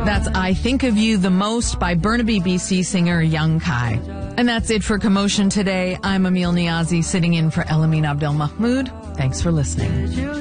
That's I Think of You the Most by Burnaby, BC singer Young Kai. And that's it for Commotion today. I'm Emil Niazi sitting in for Elamine Abdel Mahmoud. Thanks for listening.